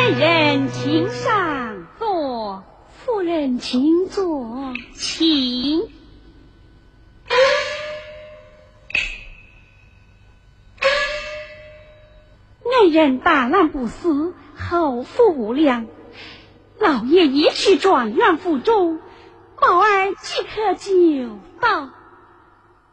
本人请上座。 夫人请坐。 请。 男人大难不死，后福无量。老爷一去状元府中，宝儿即可就到。